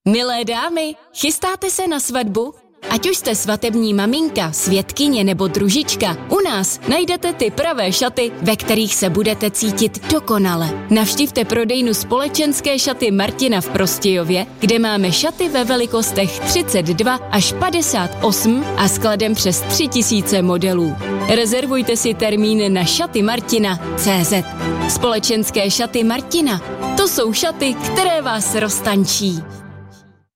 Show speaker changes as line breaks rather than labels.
Milé dámy, chystáte se na svatbu? Ať už jste svatební maminka, svědkyně nebo družička, u nás najdete ty pravé šaty, ve kterých se budete cítit dokonale. Navštivte prodejnu Společenské šaty Martina v Prostějově, kde máme šaty ve velikostech 32 až 58 a skladem přes 3000 modelů. Rezervujte si termín na šatymartina.cz. Společenské šaty Martina, to jsou šaty, které vás roztančí.